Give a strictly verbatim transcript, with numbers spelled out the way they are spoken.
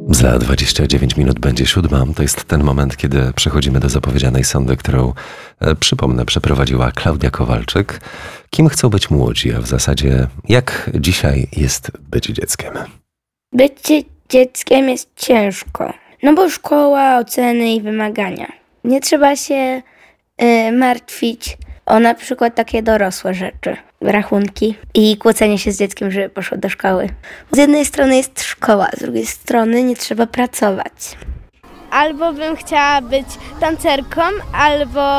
Za dwadzieścia dziewięć minut będzie siódma. To jest ten moment, kiedy przechodzimy do zapowiedzianej sondy, którą, e, przypomnę, przeprowadziła Klaudia Kowalczyk. Kim chcą być młodzi, a w zasadzie jak dzisiaj jest być dzieckiem? Być dzieckiem jest ciężko, no bo szkoła, oceny i wymagania. Nie trzeba się y, martwić o na przykład takie dorosłe rzeczy, rachunki i kłócenie się z dzieckiem, żeby poszło do szkoły. Z jednej strony jest szkoła, z drugiej strony nie trzeba pracować. Albo bym chciała być tancerką, albo